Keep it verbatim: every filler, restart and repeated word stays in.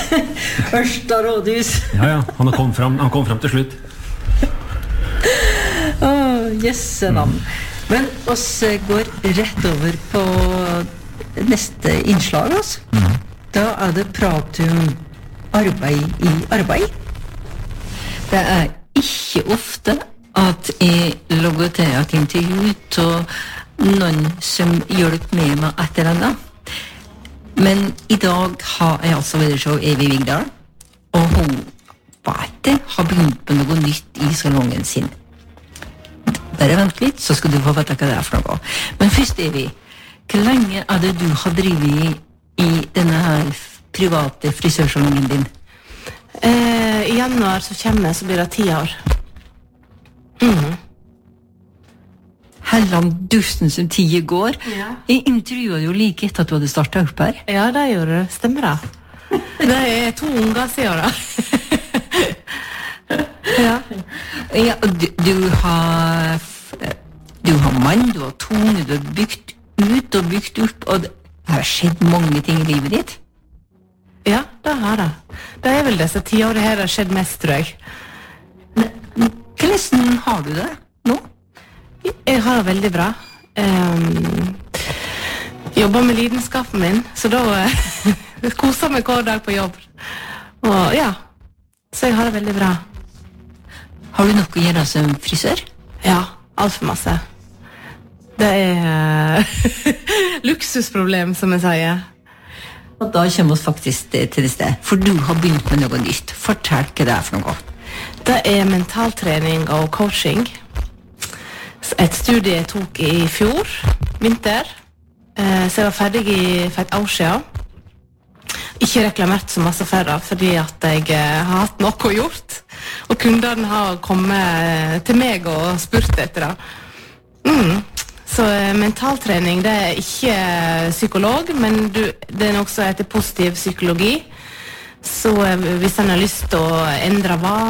Ørsta rådhus. Ja, ja, han kom fram, han kom fram til slutt. Åh, jesse navn. Men oss går rett over på neste innslag, altså. Mm. Da er det prat om arbeid i arbeid. Det er ikke ofte at jeg logger til et intervju til noen som hjelper meg med et eller annet. Men i dag har jeg altså vært så Evig Vigdal, og hun vet jeg har begynt med noe nytt i salongen sin. Bare vent litt, så skal du få vite hva det er for noe. Men først, Evig, hvor lenge er det du har drivet i denne her private frisørsalongen din? Eh, I januar så kommer så blir det ti år. Mhm. Helland dusten som tida går. Ja. Jeg intervjuet jo like etter at du hadde startet opp her. Ja, det gjorde det. Stemmer det. Det er to unger siden da. Ja. Ja, og du, du har du har mann, du har tunge, du har bygd ut og bygd opp, og det har skjedd mange ting i livet ditt. Ja, det har det. Det er vel disse ti årene her det har skjedd mest, tror jeg. Hvordan har du det nå? Jeg har det veldig bra. Um, jobber med lidenskapen min, så da uh, koser meg hver dag på jobb. Og ja, så jeg har det veldig bra. Har du nok å gjøre som frisør? Ja, alt for masse. Det er uh, luksusproblem, som jeg sier. Og da kommer vi faktisk til det sted, for du har begynt med noe nytt. Fortell hva det er for noe. Det er mentaltrening og coaching. Et studie jeg tok i fjor, vinter, så jeg var ferdig i, for et år siden. Ikke reklamert så masse for det, fordi at jeg har hatt noe gjort, og kundene har kommet til meg og spurt etter det. Mm. Så mentaltrening, det er ikke psykolog, men du, det er noe som heter positiv psykologi. Så hvis han har lyst til å endre hva